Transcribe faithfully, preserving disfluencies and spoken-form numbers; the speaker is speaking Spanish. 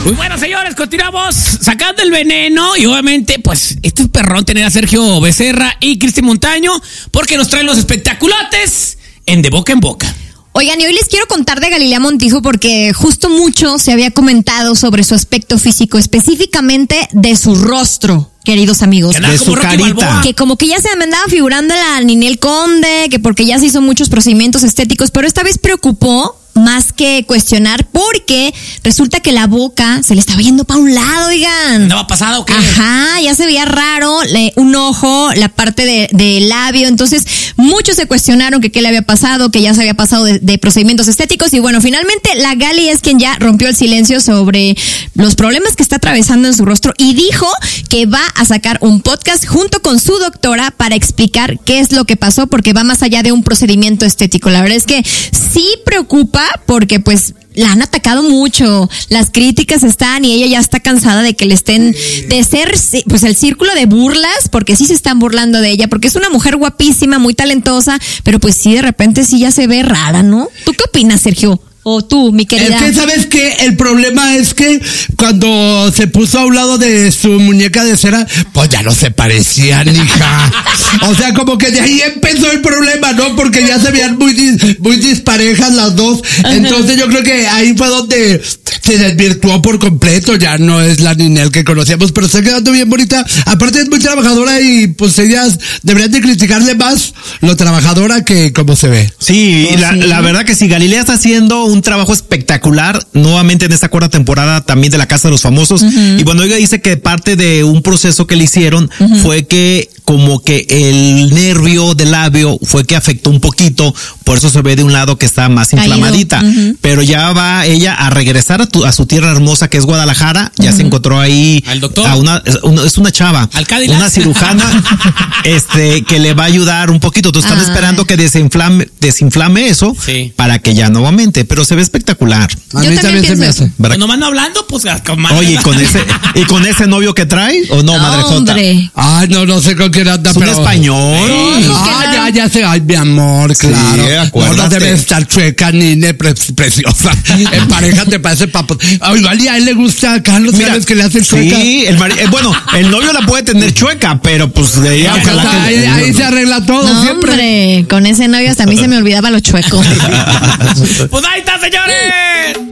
Muy bueno, señores, continuamos sacando el veneno y obviamente, pues, esto es perrón tener a Sergio Becerra y Cristi Montaño porque nos traen los espectaculotes en De Boca en Boca. Oigan, y hoy les quiero contar de Galilea Montijo porque justo mucho se había comentado sobre su aspecto físico, específicamente de su rostro, queridos amigos. De su carita. Que como que ya se me andaba figurando la Ninel Conde, que porque ya se hizo muchos procedimientos estéticos, pero esta vez preocupó más que cuestionar porque resulta que la boca se le estaba yendo para un lado, oigan. ¿No ha pasado o qué? Ajá, ya se veía raro, le, un ojo, la parte de, de labio, entonces muchos se cuestionaron que qué le había pasado, que ya se había pasado de, de procedimientos estéticos y bueno, finalmente la Gali es quien ya rompió el silencio sobre los problemas que está atravesando en su rostro y dijo que va a sacar un podcast junto con su doctora para explicar qué es lo que pasó porque va más allá de un procedimiento estético. La verdad es que sí preocupa porque pues la han atacado mucho, las críticas están y ella ya está cansada de que le estén, de ser pues el círculo de burlas, porque sí se están burlando de ella, porque es una mujer guapísima, muy talentosa, pero pues sí de repente sí ya se ve rara, ¿no? ¿Tú qué opinas, Sergio? O tú, mi querida. Es que, ¿sabes qué? El problema es que cuando se puso a un lado de su muñeca de cera, pues ya no se parecían, hija. O sea, como que de ahí empezó el problema, ¿no? Porque ya se veían muy, dis, muy disparejas las dos. Ajá. Entonces yo creo que ahí fue donde se desvirtuó por completo. Ya no es la Ninel que conocíamos, pero está quedando bien bonita. Aparte es muy trabajadora y pues ellas deberían de criticarle más lo trabajadora que cómo se ve. Sí, oh, la, sí. la verdad que sí, Galilea está haciendo un trabajo espectacular, nuevamente en esta cuarta temporada también de La Casa de los Famosos, uh-huh. y bueno, ella dice que parte de un proceso que le hicieron uh-huh. fue que como que el nervio del labio fue que afectó un poquito, por eso se ve de un lado que está más inflamadita, uh-huh. pero ya va ella a regresar a, tu, a su tierra hermosa que es Guadalajara, ya uh-huh. se encontró ahí al doctor, a una, es una chava, al Cadillac, una cirujana este que le va a ayudar un poquito, entonces están ah. esperando que desinflame, desinflame eso sí. para que ya nuevamente, pero se ve espectacular. A Yo mí también se me hace. Pues nomás no hablando, pues con Oye, ¿y con ese y con ese novio que trae o no, no madre jota? Hombre. Ay, no, no sé con quién anda, es pero un español. Sí. Ah, ya, ya sé. Ay, mi amor, claro. Sí, no, no debe estar chueca, ni pre preciosa. En pareja te parece papo. Ay, vale, a él le gusta a Carlos, Mira, ¿sabes que le hace chueca? Sí, el mari eh, bueno, el novio la puede tener chueca, pero pues de ella, ojalá que ahí, ahí, ahí se arregla todo no, siempre. Hombre, con ese novio hasta a mí se me olvidaba lo chueco. Pues ahí está, señores.